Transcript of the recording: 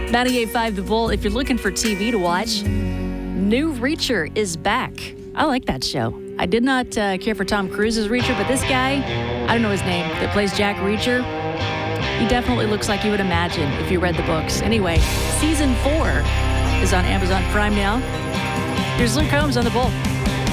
98.5 The Bull. If you're looking for TV to watch, new Reacher is back. I like that show. I did not care for Tom Cruise's Reacher, but this guy, I don't know his name, that plays Jack Reacher, he definitely looks like you would imagine if you read the books. Anyway, season 4 is on Amazon Prime now. Here's Luke Combs on The Bull.